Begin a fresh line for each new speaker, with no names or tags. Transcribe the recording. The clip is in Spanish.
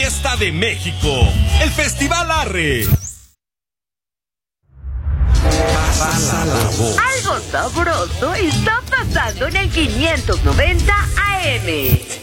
Fiesta de México, el Festival Arre. Pasa la voz.
Algo sabroso está pasando en el 590 AM.